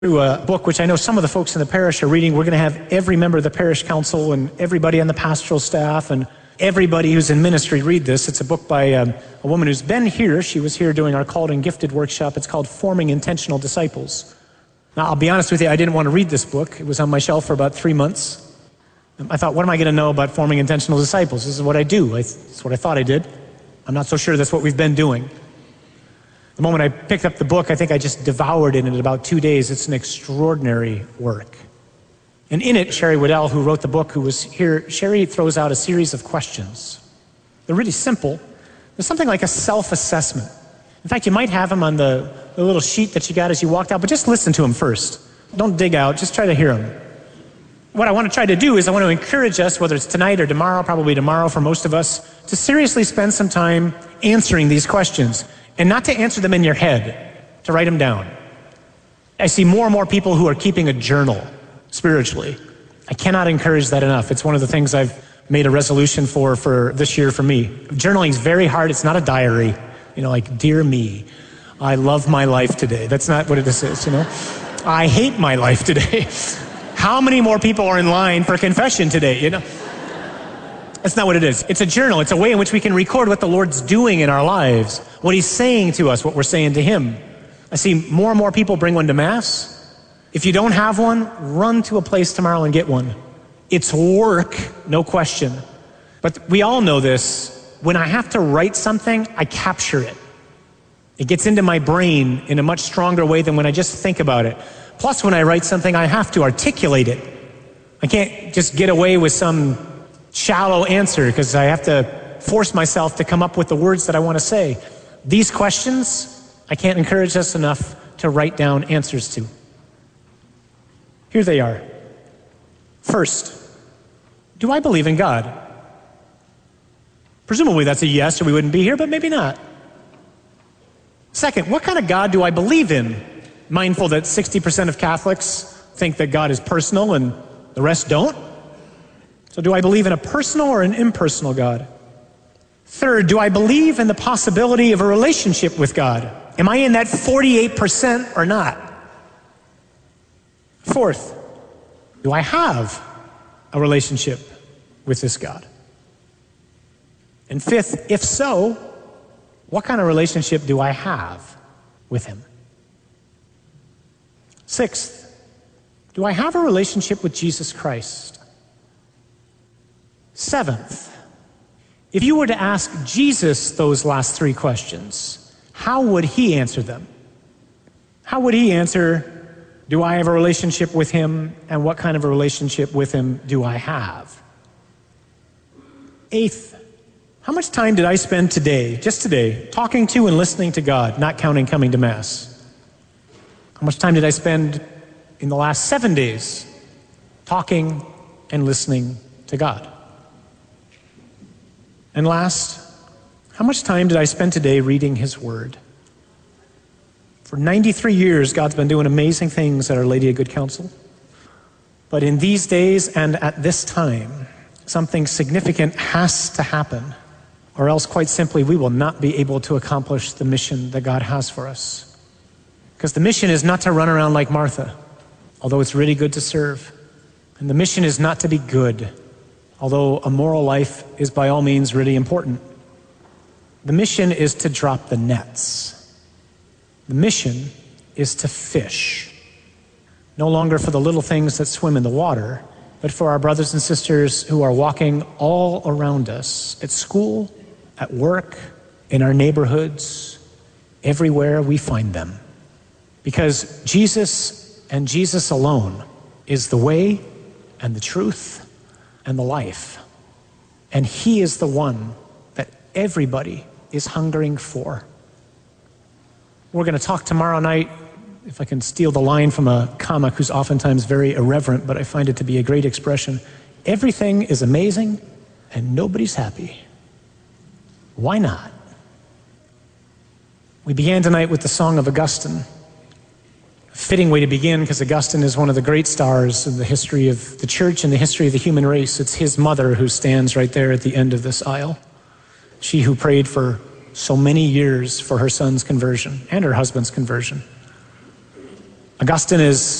Through a book which I know some of the folks in the parish are reading. We're going to have every member of the parish council and everybody on the pastoral staff and everybody who's in ministry read this. It's a book by a woman who's been here. She was here doing our Called and Gifted workshop. It's called Forming Intentional Disciples. Now, I'll be honest with you, I didn't want to read this book. It was on my shelf for about 3 months. I thought, what am I going to know about forming intentional disciples? This is what I do. It's what I thought I did. I'm not so sure that's what we've been doing. The moment I picked up the book, I think I just devoured it in about 2 days. It's an extraordinary work. And in it, Sherry Waddell, who wrote the book, who was here, Sherry throws out a series of questions. They're really simple. There's something like a self-assessment. In fact, you might have them on the little sheet that you got as you walked out, but just listen to them first. Don't dig out, just try to hear them. What I want to try to do is I want to encourage us, whether it's tonight or tomorrow, probably tomorrow for most of us, to seriously spend some time answering these questions. And not to answer them in your head, to write them down. I see more and more people who are keeping a journal spiritually. I cannot encourage that enough. It's one of the things I've made a resolution for this year for me. Journaling is very hard. It's not a diary. Like, dear me, I love my life today. That's not what it is, I hate my life today. How many more people are in line for confession today, That's not what it is. It's a journal. It's a way in which we can record what the Lord's doing in our lives, what He's saying to us, what we're saying to Him. I see more and more people bring one to Mass. If you don't have one, run to a place tomorrow and get one. It's work, no question. But we all know this. When I have to write something, I capture it. It gets into my brain in a much stronger way than when I just think about it. Plus, when I write something, I have to articulate it. I can't just get away with some shallow answer because I have to force myself to come up with the words that I want to say. These questions, I can't encourage us enough to write down answers to. Here they are. First, do I believe in God? Presumably that's a yes or we wouldn't be here, but maybe not. Second, what kind of God do I believe in? Mindful that 60% of Catholics think that God is personal and the rest don't. So do I believe in a personal or an impersonal God? Third, do I believe in the possibility of a relationship with God? Am I in that 48% or not? Fourth, do I have a relationship with this God? And fifth, if so, what kind of relationship do I have with Him? Sixth, do I have a relationship with Jesus Christ? Seventh, if you were to ask Jesus those last three questions, how would He answer them? How would He answer, do I have a relationship with Him, and what kind of a relationship with Him do I have? Eighth, how much time did I spend today, just today, talking to and listening to God, not counting coming to Mass? How much time did I spend in the last 7 days talking and listening to God? And last, how much time did I spend today reading His Word? For 93 years, God's been doing amazing things at Our Lady of Good Counsel. But in these days and at this time, something significant has to happen, or else, quite simply, we will not be able to accomplish the mission that God has for us. Because the mission is not to run around like Martha, although it's really good to serve. And the mission is not to be good, although a moral life is by all means really important. The mission is to drop the nets. The mission is to fish. No longer for the little things that swim in the water, but for our brothers and sisters who are walking all around us, at school, at work, in our neighborhoods, everywhere we find them. Because Jesus and Jesus alone is the way and the truth and the life. And He is the one that everybody is hungering for. We're going to talk tomorrow night, if I can steal the line from a comic who's oftentimes very irreverent, but I find it to be a great expression. Everything is amazing and nobody's happy. Why not? We began tonight with the Song of Augustine. A fitting way to begin, because Augustine is one of the great stars in the history of the church and the history of the human race. It's his mother who stands right there at the end of this aisle. She who prayed for so many years for her son's conversion and her husband's conversion. Augustine is